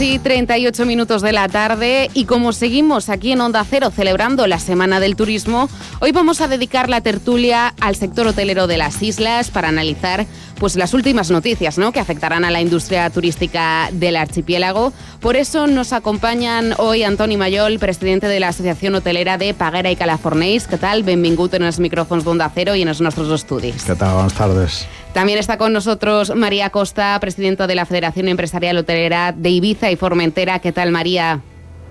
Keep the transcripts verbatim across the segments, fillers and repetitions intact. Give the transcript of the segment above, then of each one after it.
Sí, treinta y ocho minutos de la tarde, y como seguimos aquí en Onda Cero celebrando la Semana del Turismo, hoy vamos a dedicar la tertulia al sector hotelero de las islas para analizar pues las últimas noticias, ¿no?, que afectarán a la industria turística del archipiélago. Por eso nos acompañan hoy Antoni Mayol, presidente de la Asociación Hotelera de Peguera i Calaforneix. ¿Qué tal? Benvingut en els micròfons d'Onda Cero y en los nuestros estudis. ¿Qué tal? Buenas tardes. También está con nosotros María Costa, presidenta de la Federación Empresarial Hotelera de Ibiza y Formentera. ¿Qué tal, María?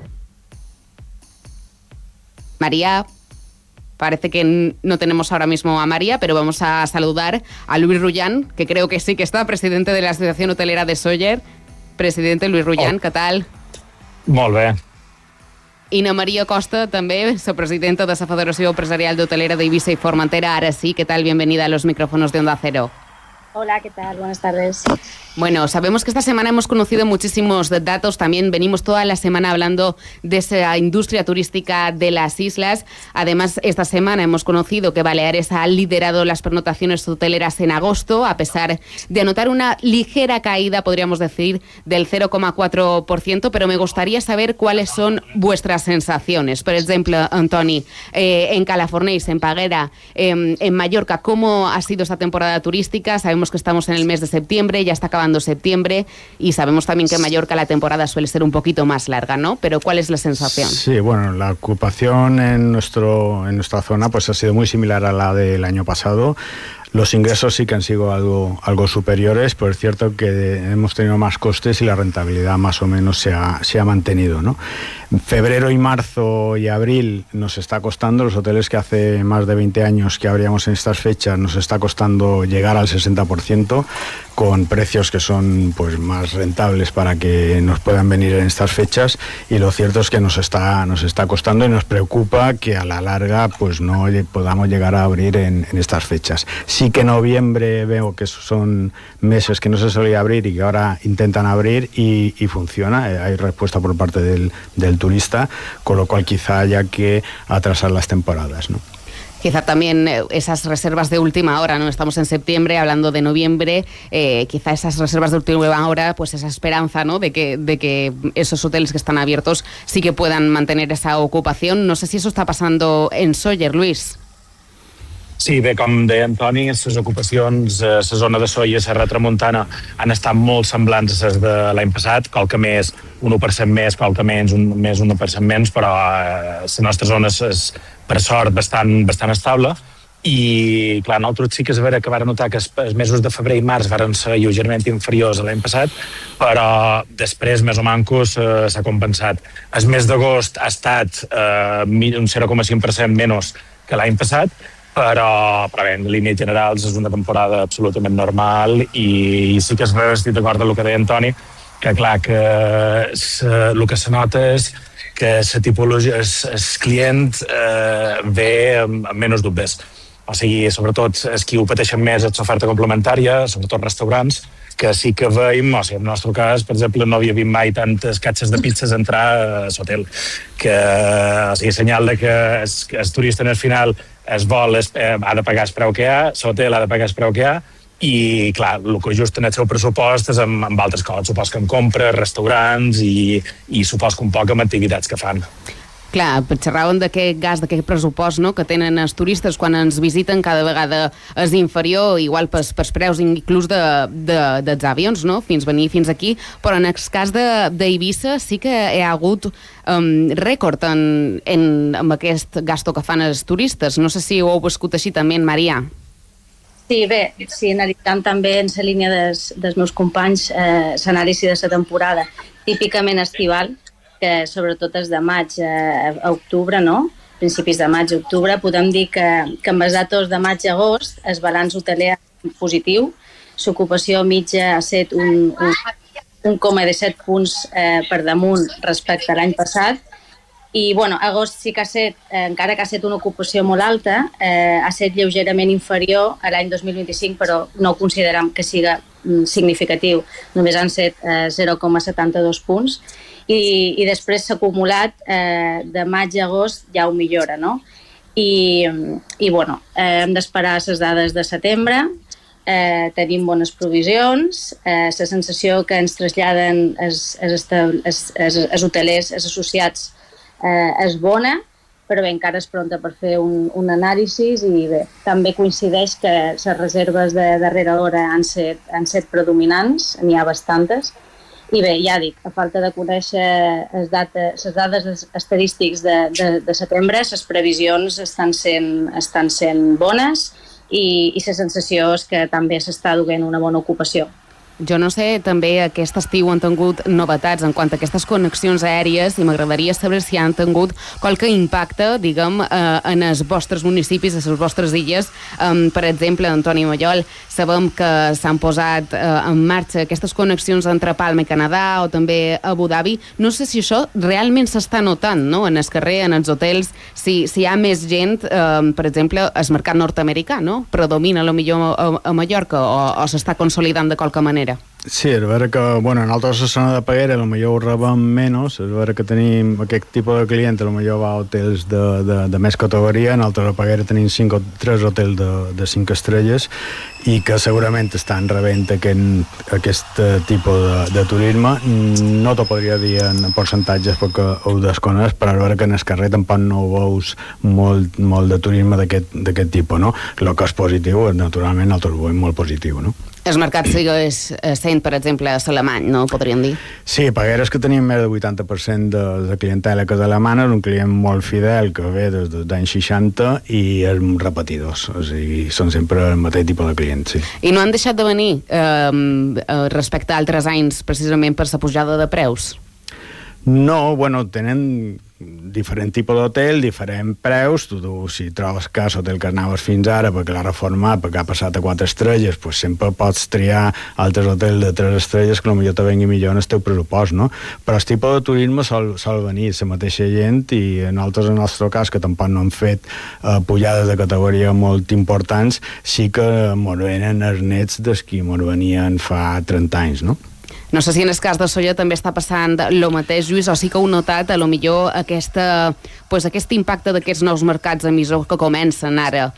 María, parece que no tenemos ahora mismo a María, pero vamos a saludar a Luis Rullán, que creo que sí que está, presidente de la Asociación Hotelera de Sóller. Presidente Luis Rullán, oh. ¿Qué tal? Molt bé. I na Maria Costa, també, la presidenta de la Federació Empresarial de Hotelera de Ibiza y Formentera. Ahora sí, ¿qué tal? Bienvenida a los micrófonos de Onda Cero. Hola, ¿qué tal? Buenas tardes. Bueno, sabemos que esta semana hemos conocido muchísimos datos, también venimos toda la semana hablando de esa industria turística de las islas. Además, esta semana hemos conocido que Baleares ha liderado las pernotaciones hoteleras en agosto, a pesar de anotar una ligera caída, podríamos decir, del cero coma cuatro por ciento, pero me gustaría saber cuáles son vuestras sensaciones. Por ejemplo, Antoni, eh, en Calaforneix, en Peguera, eh, en Mallorca, ¿cómo ha sido esta temporada turística? Sabemos que estamos en el mes de septiembre, ya está acabando septiembre, y sabemos también que en Mallorca la temporada suele ser un poquito más larga, ¿no? Pero ¿cuál es la sensación? Sí, bueno, la ocupación en nuestro en nuestra zona pues ha sido muy similar a la del año pasado. Los ingresos sí que han sido algo, algo superiores, pero es cierto que hemos tenido más costes y la rentabilidad más o menos se ha, se ha mantenido, ¿no? Febrero y marzo y abril nos está costando, los hoteles que hace más de veinte años que abríamos en estas fechas, nos está costando llegar al sesenta por ciento, con precios que son pues más rentables para que nos puedan venir en estas fechas, y lo cierto es que nos está, nos está costando y nos preocupa que a la larga pues no podamos llegar a abrir en, en estas fechas. Sí que noviembre veo que son meses que no se solía abrir y que ahora intentan abrir y, y funciona, hay respuesta por parte del, del turista, con lo cual quizá haya que atrasar las temporadas, ¿no? Quizá también esas reservas de última hora, ¿no? Estamos en septiembre, hablando de noviembre, eh, quizá esas reservas de última hora, pues esa esperanza, ¿no?, de que, de que esos hoteles que están abiertos sí que puedan mantener esa ocupación. No sé si eso está pasando en Sóller, Luis. Sí, bé, com deia Antoni, les ocupacions a la zona de Sóller i Serra Tramuntana han estat molt semblants a les de l'any passat, qualque més un u per cent més, qualque menys un més un u per cent menys, però eh, la nostra zona és, per sort, bastant, bastant estable. I, clar, nosaltres sí que és vera que vam notar que els mesos de febrer i març van ser lleugerament inferiors a l'any passat, però després, més o menys, eh, s'ha compensat. El mes d'agost ha estat eh, un zero coma cinc per cent menys que l'any passat, però, però bé, en línies generals és una temporada absolutament normal, i, i sí que és vera, estic d'acord amb el que deia Antoni, que clar, que se, el que se nota és que la tipologia, el, el client eh, ve amb, amb menys dubtes. O sigui, sobretot els qui ho pateixen més és l'oferta complementària, sobretot restaurants, que sí que veiem, o sigui, en el nostre cas, per exemple, no havia vist mai tantes catxes de pizzas entrar a l'hotel, que, o sigui, senyal de que el, el turista en el final es vol, es, eh, ha de pagar el preu que hi ha, l'hotel ha de pagar el preu que hi ha, i, clar, el que just en el seu pressupost és amb, amb altres coses, supos que amb compres, restaurants i, i supos que un poc amb activitats que fan. Clar, xerràvem d'aquest gas, d'aquest pressupost, no?, que tenen els turistes quan ens visiten, cada vegada és inferior, igual pels, pels preus inclús de, de, dels avions, no?, fins venir fins aquí, però en el cas d'Eivissa sí que hi ha hagut um, rècord en, en, en aquest gasto que fan els turistes. No sé si ho heu viscut així també, Maria. Sí, bé, sí, analitzant també en la línia des, dels meus companys eh, l'anàlisi de la temporada típicament estival, que sobretot és de maig a octubre, no? Principis de maig a octubre, podem dir que, que amb els datos de maig a agost el balanç hoteler és positiu, l'ocupació mitja ha estat un, un, un coma disset punts eh, per damunt respecte a l'any passat, i bueno, agost sí que ha estat, eh, encara que ha estat una ocupació molt alta, eh, ha estat lleugerament inferior a l'any dos mil vint-i-cinc, però no considerem que siga mm, significatiu, només han estat eh, zero coma setanta-dos punts, i, i després s'ha acumulat eh, de maig a agost ja ho millora, no? I, i bueno, eh, hem d'esperar les dades de setembre, eh, tenim bones provisions, eh, la sensació que ens traslladen els, els, els, els, els hotelers, els associats, eh, és bona, però bé, encara és pronta per fer un, un anàlisi i bé, també coincideix que les reserves de darrera hora han set, han set predominants, n'hi ha bastantes, i bé, ja dic, a falta de conèixer les, data, les dades estadístics de, de, de setembre, les previsions estan sent, estan sent bones i, i la sensació és que també s'està duent una bona ocupació. Jo no sé, també aquest estiu han tingut novetats en quant a aquestes connexions aèries i m'agradaria saber si han tingut qualque impacte, diguem, eh, en els vostres municipis, en les vostres illes. Um, per exemple, Antoni Mallol, sabem que s'han posat eh, en marxa aquestes connexions entre Palma i Canadà o també Abu Dhabi. No sé si això realment s'està notant, no?, en el carrer, en els hotels, si, si hi ha més gent, eh, per exemple, el mercat nord-americà, no?, predomina potser a, a Mallorca o, o s'està consolidant de qualque manera. Sí, és vera que, bueno, en altres zona de Peguera potser ho rebem menys, és vera que tenim aquest tipus de client, potser va a hotels de, de, de més categoria, en altres de Peguera tenim cinc, tres hotels de, de cinc estrelles i que segurament estan rebent aquest, aquest tipus de, de turisme. No t'ho podria dir en percentatges perquè ho desconeix, però és vera que en el carrer tampoc no ho veus molt, molt de turisme d'aquest tipus, no? El que és positiu, naturalment, nosaltres ho veiem molt positiu, no? El mercat segueix sent, per exemple, alemany, no? Podríem dir. Sí, Peguera és que tenim més del vuitanta per cent de, de clientela que és alemana, és un client molt fidel que ve des dels anys seixanta i és repetidors, o sigui, són sempre el mateix tipus de clients, sí. I no han deixat de venir eh, respecte a altres anys precisament per la pujada de preus? No, bueno, tenen diferent tipus d'hotel, diferents preus. Tu, tu, si trobes cas hotel que anaves fins ara perquè l'ha reformat, perquè ha passat a quatre estrelles, pues sempre pots triar altres hotels de tres estrelles que potser te vengui millor en el teu pressupost, no? Però el tipus de turisme sol, sol venir la mateixa gent i en altres, en el nostre cas, que tampoc no han fet eh, pujades de categoria molt importants, sí que mos venen els nets dels qui mos venien fa trenta anys, no? No sé si en el cas de Sóller també està passant el mateix, Lluís, o sí que heu notat a lo millor aquesta, pues, aquest impacte d'aquests nous mercats emissors que comencen ara